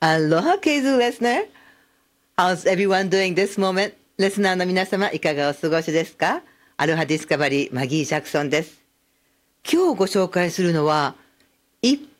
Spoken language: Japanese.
Aloha, Keizu listener. How's everyone doing this moment? リスナーの皆様、いかがお過ごしですか？アロハディスカバリー、マギー・ジャクソンです。今日ご紹介するのは、一